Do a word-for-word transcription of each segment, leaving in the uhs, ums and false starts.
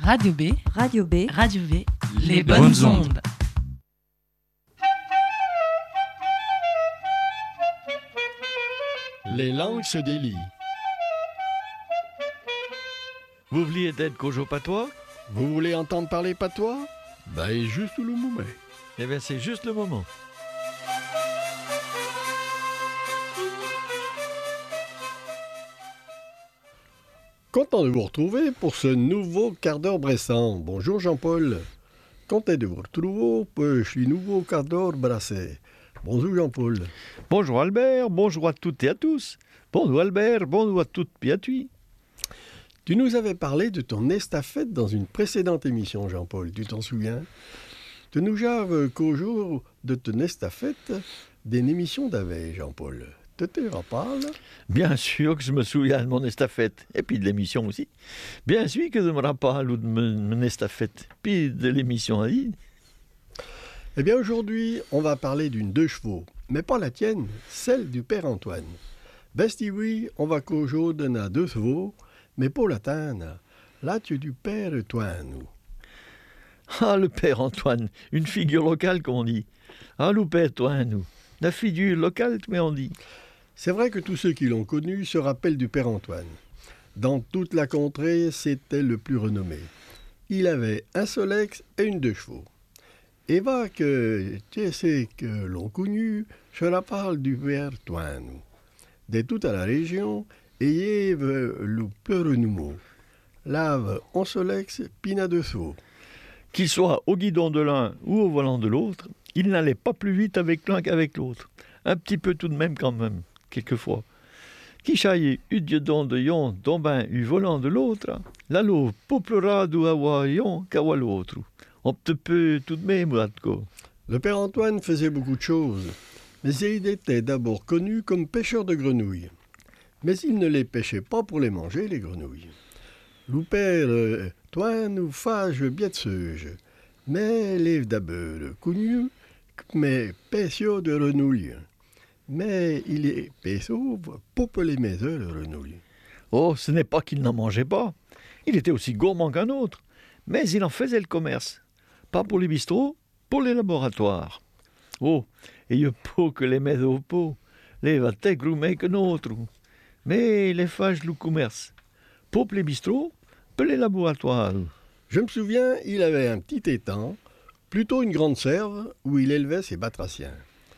Radio B, Radio B, Radio B, les bonnes ondes. Les langues se délient. Vous vouliez d'être Kojo Patois? Vous voulez entendre parler patois? Ben, juste le moment. Eh bien, c'est juste le moment. Content de vous retrouver pour ce nouveau quart d'heure bressant. Bonjour Jean-Paul. Content de vous retrouver pour ce nouveau quart d'heure brassé. Bonjour Jean-Paul. Bonjour Albert, bonjour à toutes et à tous. Bonjour Albert, bonjour à toutes et à tous. Tu nous avais parlé de ton estafette dans une précédente émission, Jean-Paul. Tu t'en souviens? Tu nous javes qu'au jour de ton estafette d'une émission d'avait, Jean-Paul. Tu te rappelles? Bien sûr que je me souviens de mon estafette, et puis de l'émission aussi. Bien sûr que je me rappelle de mon estafette, puis de l'émission aussi. Eh bien, aujourd'hui, on va parler d'une deux chevaux, mais pas la tienne, celle du Père Antoine. Besti oui, on va qu'au jour de na deux chevaux, mais pas la tienne. Là, tu es du Père Antoine. Ah, le Père Antoine, une figure locale, comme on dit. Ah, le Père Antoine, la figure locale, mais on dit. C'est vrai que tous ceux qui l'ont connu se rappellent du Père Antoine. Dans toute la contrée, c'était le plus renommé. Il avait un solex et une deux chevaux. Et va que tu sais que l'on connu, je la parle du Père Antoine. De toute la région, ayez le plus renommé. Lave en solex, pina de chevaux. Qu'il soit au guidon de l'un ou au volant de l'autre, il n'allait pas plus vite avec l'un qu'avec l'autre. Un petit peu tout de même quand même, quelquefois. Qui chaille eu guidon de yon, dont ben eu volant de l'autre, la louve pouplera d'où awa yon qu'awa l'autre. On te peut tout de même, Radko. Le Père Antoine faisait beaucoup de choses, mais il était d'abord connu comme pêcheur de grenouilles. Mais il ne les pêchait pas pour les manger, les grenouilles. Le Père euh, Antoine nous fâche bien de seuge, mais l'ève d'abord connu, mais pêcheur de grenouilles. Mais il est pêcheur pour les maisons de grenouilles. Oh, ce n'est pas qu'il n'en mangeait pas. Il était aussi gourmand qu'un autre, mais il en faisait le commerce. Pas pour les bistrots, pour les laboratoires. Oh, et il faut que les mets au pot, les va t'égroumer que notre. Mais les fâches le commerce. Pour les bistrots, pour les laboratoires. Je me souviens, il avait un petit étang, plutôt une grande serve, où il élevait ses batraciens.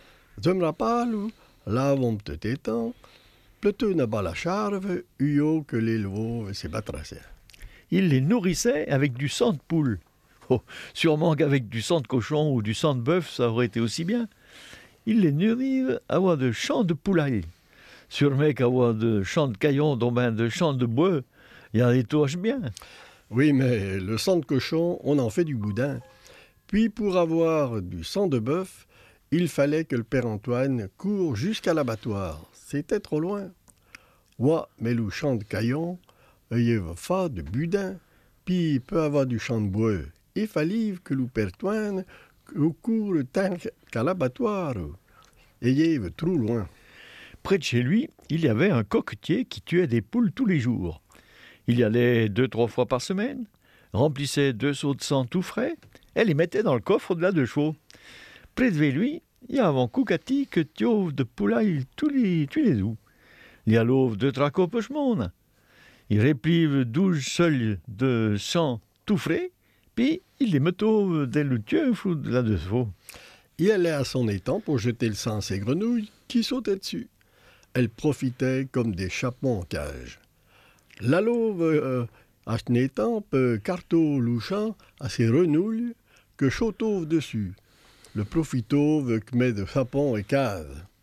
Je me rappelle, là, mon petit étang, plutôt n'a pas la charve, où que l'élevait ses batraciens. Il les nourrissait avec du sang de poule. Oh, sûrement qu'avec du sang de cochon ou du sang de bœuf, ça aurait été aussi bien. Il les nourrit à avoir de champs de poulailler. Sûrement qu'avoir de champs de caillons, dont ben de champs de bois, il y a des touches bien. Oui, mais le sang de cochon, on en fait du boudin. Puis pour avoir du sang de bœuf, il fallait que le Père Antoine court jusqu'à l'abattoir. C'était trop loin. Ouais, mais le champ de caillon, il y a fa de boudin, puis il peut avoir du champ de bois. Il fallait que le Père Antoine court tant qu'à l'abattoir. Et il y a trop loin. Près de chez lui, il y avait un coquetier qui tuait des poules tous les jours. Il y allait deux, trois fois par semaine, remplissait deux seaux de sang tout frais, et les mettait dans le coffre de la deux chevaux. Près de lui, il y avait un coucati que tuait de poulaille tous les, tous les jours. Il y a l'ouvre de traco pechemone. Il réplive douze seuls de sang tout frais, puis il les mettait dans le tieuf de la deux chevaux. Il allait à son étang pour jeter le sang à ses grenouilles qui sautaient dessus. Elles profitaient comme des chapements en cage. La louve, euh, à son étang, peut carto louchant à ses renouilles que chautauve dessus. Le profitauve que met de sapon et case.